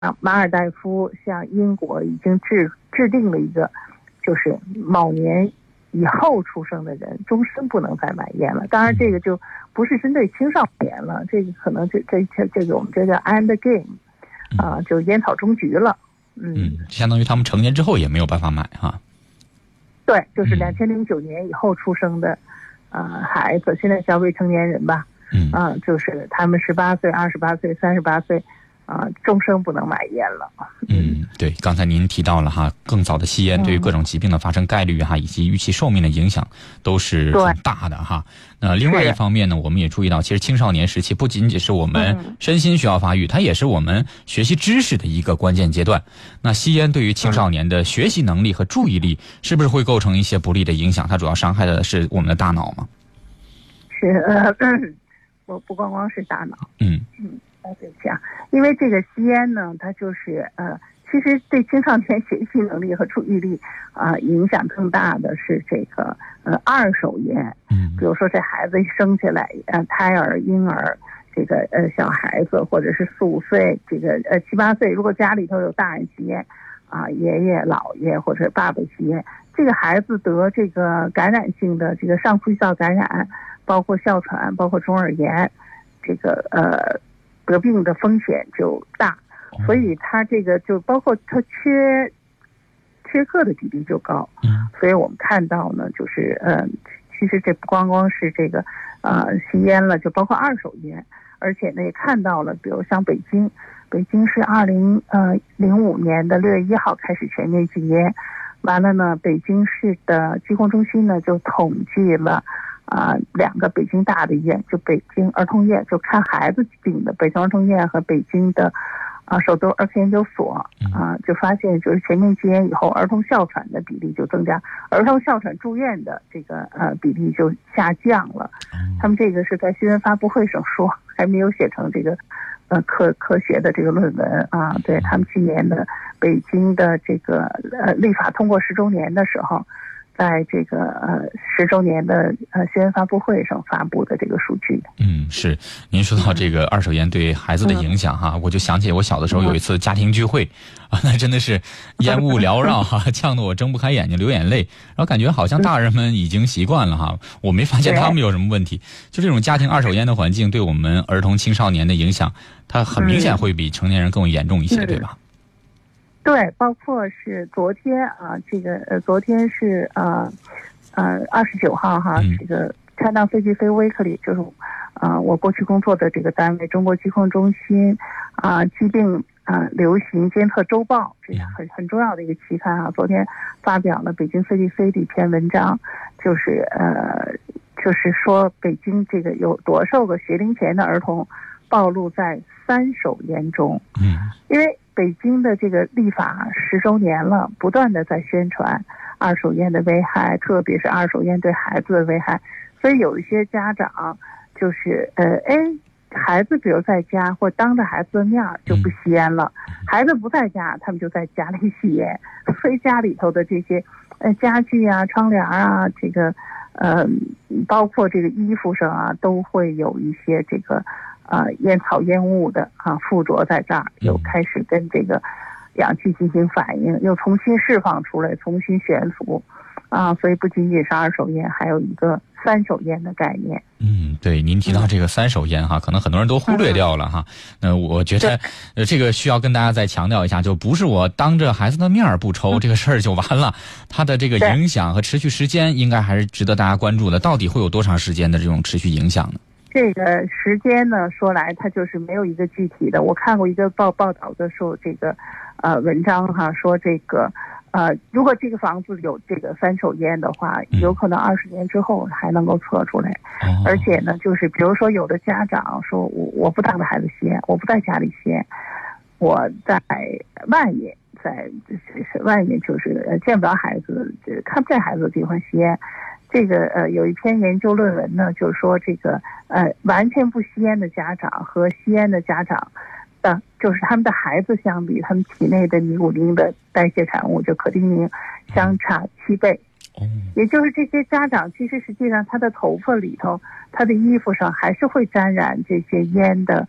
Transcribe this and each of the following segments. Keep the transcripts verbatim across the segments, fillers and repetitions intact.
马尔代夫、像英国已经制制定了一个，就是某年以后出生的人终身不能再买烟了。当然，这个就不是针对青少年了，这个可能这这这这个我们这叫 end game， 啊、呃，就烟草终局了。嗯， 嗯，相当于他们成年之后也没有办法买哈。 对，就是两千零九年以后出生的，呃，孩子现在叫未成年人吧。 嗯， 啊、呃，就是他们十八岁、二十八岁、三十八岁。啊，终生不能买烟了。 嗯，对，刚才您提到了哈，更早的吸烟对于各种疾病的发生概率哈，以及预期寿命的影响都是很大的哈。那另外一方面呢，我们也注意到，其实青少年时期不仅仅是我们身心需要发育，它也是我们学习知识的一个关键阶段。那吸烟对于青少年的学习能力和注意力，是不是会构成一些不利的影响？它主要伤害的是我们的大脑吗？ 是，呃，不不光光是大脑。 嗯嗯。对不起啊，因为这个吸烟呢，它就是呃，其实对青少年学习能力和注意力啊、呃、影响更大的是这个呃二手烟。 嗯， 比如说这孩子一生下来，呃，胎儿、婴儿，这个呃小孩子或者是四五岁，这个呃七八岁，如果家里头有大人吸烟啊、呃，爷爷、姥爷或者爸爸吸烟，这个孩子得这个感染性的这个上呼吸道感染，包括哮喘，包括中耳炎，这个呃。得病的风险就大，所以他这个就包括他缺缺课的比例就高。 嗯， 所以我们看到呢，就是呃，其实这不光光是这个呃吸烟了，就包括二手烟，而且呢也看到了，比如像北京，北京是二零呃零五年的六月一号开始全面禁烟，完了呢，北京市的疾控中心呢就统计了。啊、呃，两个北京大的医院，就北京儿童医院，就看孩子病的北京儿童医院和北京的啊、呃、首都儿科研究所啊、呃，就发现就是全面禁烟以后，儿童哮喘的比例就增加，儿童哮喘住院的这个呃比例就下降了。他们这个是在新闻发布会上说，还没有写成这个呃科科学的这个论文啊。对，他们今年的北京的这个呃立法通过十周年的时候。在这个呃十周年的呃新闻发布会上发布的这个数据。 嗯，是。您说到这个二手烟对孩子的影响哈，嗯、我就想起我小的时候有一次家庭聚会、嗯、啊，那真的是烟雾缭绕哈，呛得我睁不开眼睛流眼泪，然后感觉好像大人们已经习惯了哈，我没发现他们有什么问题。就这种家庭二手烟的环境对我们儿童青少年的影响，它很明显会比成年人更严重一些，嗯、对吧？ 对，包括是昨天啊，这个呃，昨天是呃呃二十九号哈，嗯、这个恰当飞机飞 weekly 就是啊、呃、我过去工作的这个单位中国疾控中心啊、呃、疾病啊、呃、流行监测周报，这是很很重要的一个期刊啊。昨天发表了北京 C D C 的一篇文章，就是呃就是说北京这个有多少个学龄前的儿童暴露在三手烟中。 嗯， 因为北京的这个立法十周年了，不断的在宣传二手烟的危害，特别是二手烟对孩子的危害，所以有一些家长就是呃，哎，孩子比如在家或当着孩子的面就不吸烟了，孩子不在家，他们就在家里吸烟，所以家里头的这些呃家具啊、窗帘啊，这个呃，包括这个衣服上啊，都会有一些这个。啊、呃，烟草烟雾的啊附着在这儿，又开始跟这个氧气进行反应，又重新释放出来，重新悬浮啊，所以不仅仅是二手烟，还有一个三手烟的概念。 嗯，对，您提到这个三手烟哈，可能很多人都忽略掉了哈。那、嗯、我觉得，呃，这个需要跟大家再强调一下，就不是我当着孩子的面不抽、嗯、这个事儿就完了，它的这个影响和持续时间应该还是值得大家关注的。到底会有多长时间的这种持续影响呢？ 这个时间呢，说来它就是没有一个具体的。我看过一个报报道的时候，这个呃文章哈说这个呃，如果这个房子有这个三手烟的话，有可能二十年之后还能够测出来。嗯、而且呢，就是比如说有的家长说我我不当着孩子吸烟，我不在家里吸烟，我在外面，在外面就是见不着孩子，看不见孩子的地方吸烟。这个呃有一篇研究论文呢，就是说这个呃完全不吸烟的家长和吸烟的家长的，就是他们的孩子相比，他们体内的尼古丁的代谢产物就可丁宁相差七倍。也就是这些家长其实实际上他的头发里头，他的衣服上还是会沾染这些烟的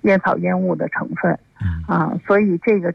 烟草烟雾的成分，啊，所以这个